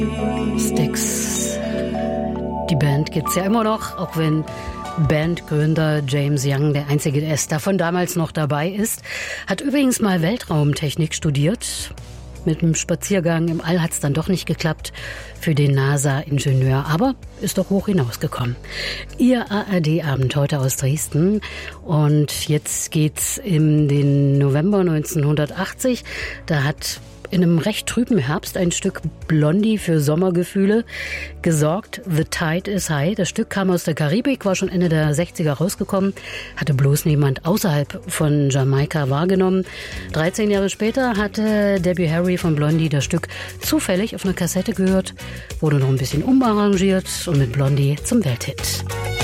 Styx. Die Band gibt's ja immer noch, auch wenn Bandgründer James Young der einzige ist, der von damals noch dabei ist. Hat übrigens mal Weltraumtechnik studiert. Mit einem Spaziergang im All hat's dann doch nicht geklappt für den NASA-Ingenieur, aber ist doch hoch hinausgekommen. Ihr ARD-Abend heute aus Dresden und jetzt geht's in den November 1980. Da hat in einem recht trüben Herbst ein Stück Blondie für Sommergefühle gesorgt. The Tide is High. Das Stück kam aus der Karibik, war schon Ende der 60er rausgekommen, hatte bloß niemand außerhalb von Jamaika wahrgenommen. 13 Jahre später hatte Debbie Harry von Blondie das Stück zufällig auf einer Kassette gehört, wurde noch ein bisschen umarrangiert und mit Blondie zum Welthit.